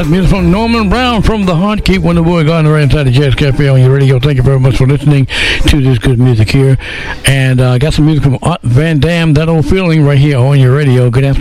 That's music from Norman Brown from The Heart. Keep Wonder Boy going right inside the Jazz Cafe on your radio. Thank you very much for listening to this good music here. And got some music from Art Van Dam, That Old Feeling, right here on your radio. Good afternoon.